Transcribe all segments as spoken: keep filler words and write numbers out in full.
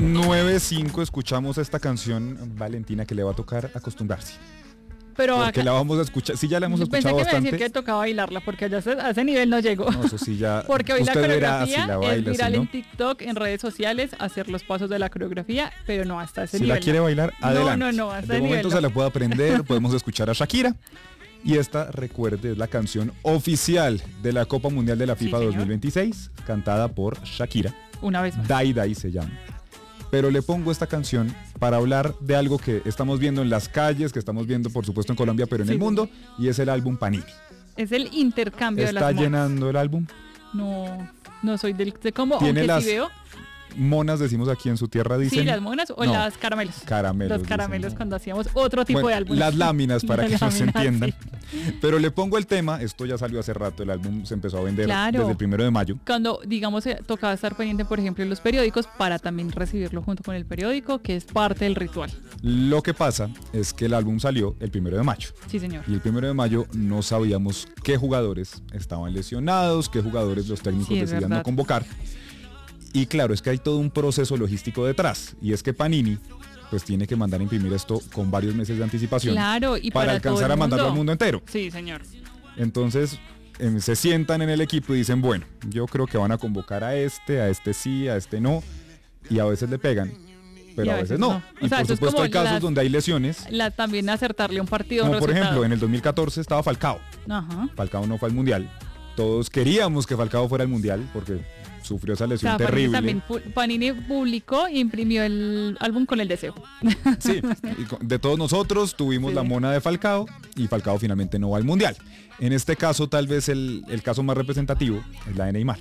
nueve cinco escuchamos esta canción, Valentina, que le va a tocar acostumbrarse. Pero Porque acá, la vamos a escuchar, sí ya la hemos pensé escuchado que me bastante. decía que tocaba bailarla, porque allá se- a ese nivel no llegó. No, eso sí ya. Porque hoy la usted verá coreografía si la es baila, viral si no. en TikTok, en redes sociales, hacer los pasos de la coreografía, pero no hasta ese Si nivel. la quiere no. bailar, No, adelante. no, no, hasta De ese momento nivel se no. la puede aprender, podemos escuchar a Shakira. Y esta, recuerde, es la canción oficial de la Copa Mundial de la Sí, FIFA señor. dos mil veintiséis, cantada por Shakira. Una vez más. Dai Dai se llama. Pero le pongo esta canción para hablar de algo que estamos viendo en las calles, que estamos viendo por supuesto en Colombia, pero en Sí, el mundo, y es el álbum Panini. Es el intercambio de ¿Está las monas. llenando el álbum? No, no soy del de cómo, Tiene aunque las sí veo. monas, decimos aquí en su tierra, dicen. Sí, las monas o No, las caramelos. caramelos, Los caramelos dicen. cuando hacíamos otro tipo Bueno, de álbum. las láminas para Las que nos láminas, entiendan. sí. Pero le pongo el tema, esto ya salió hace rato, el álbum se empezó a vender Claro. desde el primero de mayo. Cuando, digamos, eh, tocaba estar pendiente, por ejemplo, en los periódicos para también recibirlo junto con el periódico, que es parte del ritual. Lo que pasa es que el álbum salió el primero de mayo. Sí, señor. Y el primero de mayo no sabíamos qué jugadores estaban lesionados, qué jugadores los técnicos Sí, es decidían no verdad. convocar. Y claro, es que hay todo un proceso logístico detrás. Y es que Panini pues tiene que mandar a imprimir esto con varios meses de anticipación. Claro, y para, para todo alcanzar el a mandarlo mundo. al mundo entero. Sí, señor. Entonces em, se sientan en el equipo y dicen, bueno, yo creo que van a convocar a este, a este sí, a este no. Y a veces le pegan, pero Y a veces no. O Y sea, por eso es supuesto como hay casos las- donde hay lesiones. La, también acertarle un partido, un Como por resultado. ejemplo, en el dos mil catorce estaba Falcao. Ajá. Falcao no fue al Mundial. Todos queríamos que Falcao fuera al Mundial porque sufrió esa O lesión sea, Panini terrible. también pu- Panini publicó e imprimió el álbum con el deseo. Sí, y con- de todos nosotros tuvimos Sí. la mona de Falcao y Falcao finalmente no va al Mundial. En este caso, tal vez el, el caso más representativo es la de Neymar.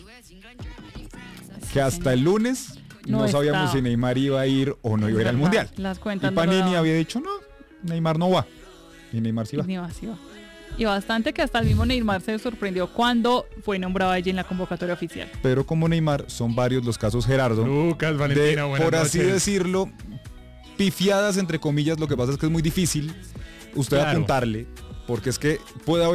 Que hasta el lunes no, No sabíamos estaba. si Neymar iba a ir o no Es iba a ir al verdad, Mundial. las cuentas Y no lo Panini daban. había dicho, no, Neymar no va. Y Neymar sí va. Y Neymar sí va. Y bastante que hasta el mismo Neymar se sorprendió cuando fue nombrado allí en la convocatoria oficial. Pero como Neymar, son varios los casos, Gerardo, Lucas, de, Valentina, buenas por así noches. decirlo, pifiadas entre comillas. Lo que pasa es que es muy difícil usted Claro. apuntarle, porque es que puede haber